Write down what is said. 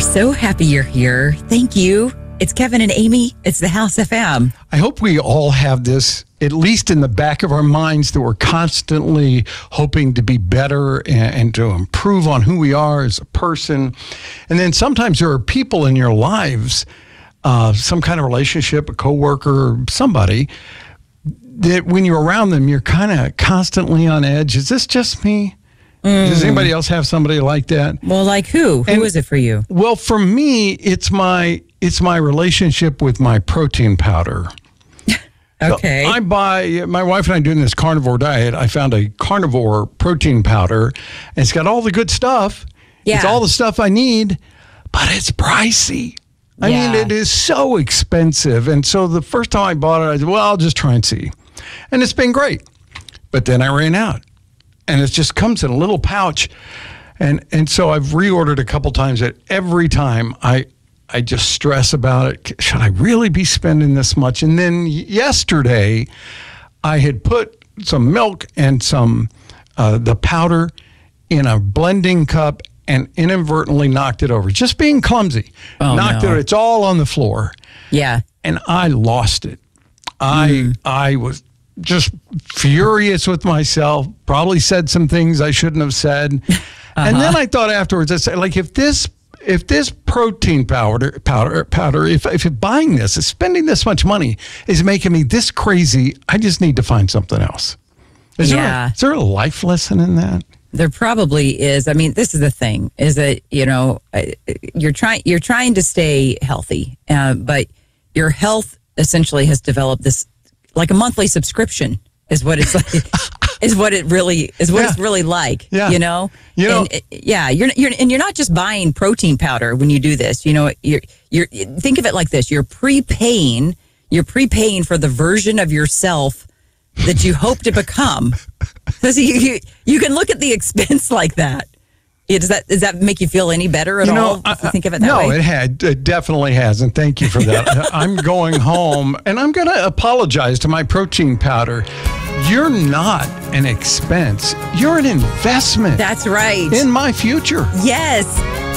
so happy you're here. Thank you. It's Kevin and Amy. It's the House FM. I hope we all have this, at least in the back of our minds, that we're constantly hoping to be better and to improve on who we are as a person. And then sometimes there are people in your lives, some kind of relationship, a coworker, somebody, that when you're around them, you're kind of constantly on edge. Is this just me? Does anybody else have somebody like that? Well, like who? Who is it for you? Well, for me, it's my relationship with my protein powder. Okay. So my wife and I doing this carnivore diet. I found a carnivore protein powder, and it's got all the good stuff. Yeah. It's all the stuff I need, but it's pricey. I mean, it is so expensive. And so the first time I bought it, I said, well, I'll just try and see. And it's been great. But then I ran out. And it just comes in a little pouch. And so I've reordered a couple times. That every time I just stress about it. Should I really be spending this much? And then yesterday, I had put some milk and some the powder in a blending cup and inadvertently knocked it over. Just being clumsy. Knocked it. It's all on the floor. Yeah. And I lost it. I was just furious with myself, probably said some things I shouldn't have said. And then I thought afterwards, I said, like, if this protein powder, if buying this, is spending this much money is making me this crazy, I just need to find something else. Is there a life lesson in that? There probably is. I mean, this is the thing, is that, you're trying to stay healthy, but your health essentially has developed this, like a monthly subscription is what it's like, is what it really is, what it's really like, you're not just buying protein powder when you do this. You're think of it like this. You're prepaying for the version of yourself that you hope to become. So you can look at the expense like that. Does that make you feel any better at all? Think of it that way? No, it definitely has, and thank you for that. I'm going home, and I'm going to apologize to my protein powder. You're not an expense. You're an investment. That's right. In my future. Yes.